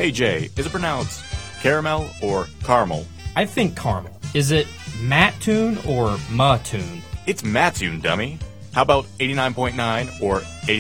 Hey Jay, is it pronounced caramel or caramel? I think caramel. Is it Mattoon or Ma-toon? It's Mattoon, dummy. How about 89.9 or